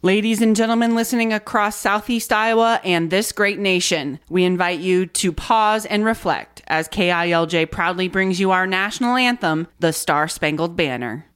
Ladies and gentlemen listening across Southeast Iowa and this great nation, we invite you to pause and reflect as KILJ proudly brings you our national anthem, the Star-Spangled Banner.